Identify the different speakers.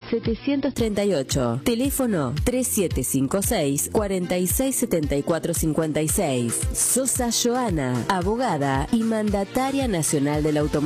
Speaker 1: 738. Teléfono 3756 467456. Sosa Joana, abogada y mandataria nacional del automóvil.